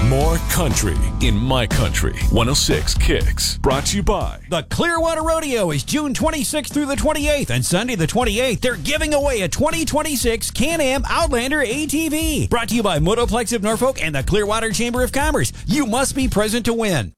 More country in my country. 106 Kicks. Brought to you by The Clearwater Rodeo is June 26th through the 28th, and Sunday the 28th, they're giving away a 2026 Can-Am Outlander ATV. Brought to you by Motoplex of Norfolk and the Clearwater Chamber of Commerce. You must be present to win.